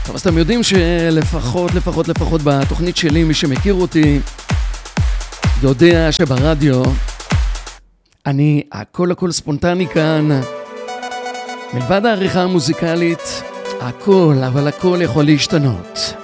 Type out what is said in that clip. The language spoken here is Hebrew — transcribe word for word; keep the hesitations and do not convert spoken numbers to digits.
טוב, אז אתם יודעים שלפחות, לפחות, לפחות בתוכנית שלי, מי שמכיר אותי, יודע שברדיו אני הכל הכל ספונטני כאן. מלבד העריכה המוזיקלית, הכל, אבל הכל יכול להשתנות.